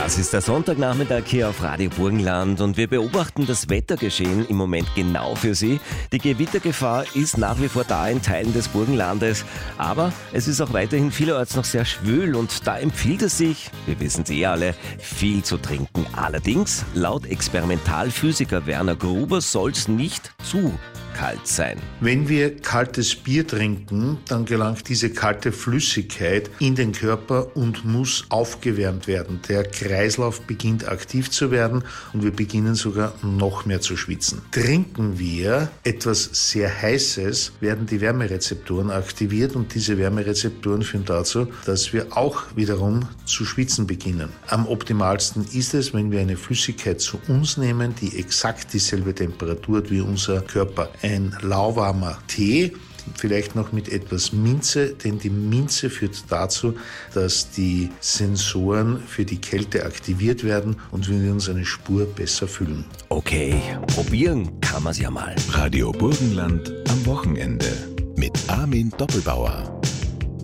Das ist der Sonntagnachmittag hier auf Radio Burgenland und wir beobachten das Wettergeschehen im Moment genau für Sie. Die Gewittergefahr ist nach wie vor da in Teilen des Burgenlandes, aber es ist auch weiterhin vielerorts noch sehr schwül und da empfiehlt es sich, wir wissen es alle, viel zu trinken. Allerdings, laut Experimentalphysiker Werner Gruber soll es nicht zu kalt sein. Wenn wir kaltes Bier trinken, dann gelangt diese kalte Flüssigkeit in den Körper und muss aufgewärmt werden. Der Kreislauf beginnt aktiv zu werden und wir beginnen sogar noch mehr zu schwitzen. Trinken wir etwas sehr Heißes, werden die Wärmerezeptoren aktiviert und diese Wärmerezeptoren führen dazu, dass wir auch wiederum zu schwitzen beginnen. Am optimalsten ist es, wenn wir eine Flüssigkeit zu uns nehmen, die exakt dieselbe Temperatur hat wie unser Körper. Ein lauwarmer Tee, vielleicht noch mit etwas Minze, denn die Minze führt dazu, dass die Sensoren für die Kälte aktiviert werden und wir uns eine Spur besser fühlen. Okay, probieren kann man es ja mal. Radio Burgenland am Wochenende mit Armin Doppelbauer.